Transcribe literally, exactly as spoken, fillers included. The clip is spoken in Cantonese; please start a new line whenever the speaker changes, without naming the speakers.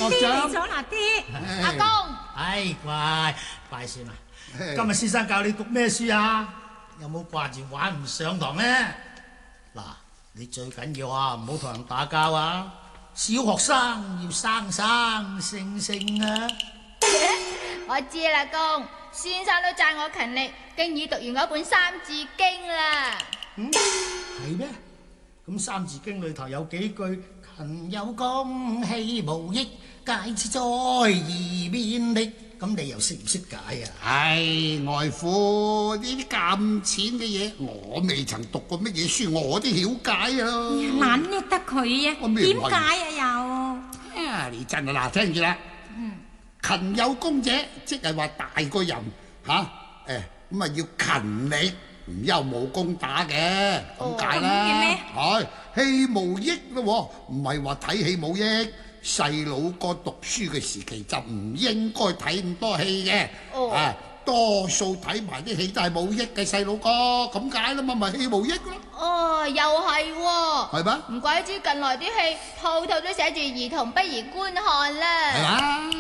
爹嚟咗啦，爹。
阿公，
唉，乖乖孫啊！今日先生教你讀咩書啊？有冇掛住玩唔上堂呢？嗱，你最緊要啊，唔好同人打交啊！小學生要生生性性啊！
我知啦，公。先生都讚我勤力，經已讀完嗰本《三字經》啦。
嗯，係咩？咁《三字經》裏頭有幾句勤有功，戲無益，戒之哉，而免力。咁你又識唔識解啊？
唉，外父呢啲咁淺嘅嘢，我未曾讀過乜嘢書，我都曉解啊！
懶叻得佢啊？點解啊又？
啊，你真係嗱，聽住啦。嗯。勤有功者，即係話大個人嚇，誒咁啊要勤力，唔憂冇功打嘅，咁解啦。係戲無益咯，唔係話睇戲冇益。細佬哥讀書嘅時期就唔應該睇咁多戲嘅，啊多數睇埋啲戲都係冇益嘅細佬哥，咁解啦嘛，咪戲無益咯。
哦，又係喎。
係咩？
唔怪之近來啲戲套套都寫住兒童不宜觀看啦。
係啊。